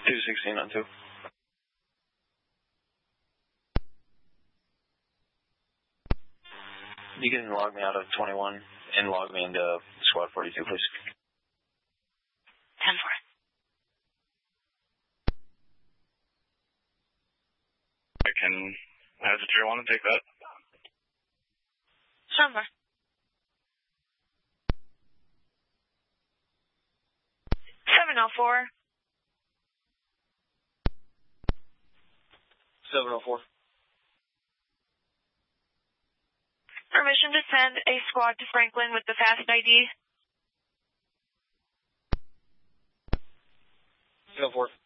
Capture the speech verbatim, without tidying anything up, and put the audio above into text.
two sixteen on two. You can log me out of twenty-one and log me into squad forty-two, please. ten four. I can, as a tier one, take that. Somewhere. seven oh four. seven oh four. Permission to send a squad to Franklin with the fast I D. seven oh four.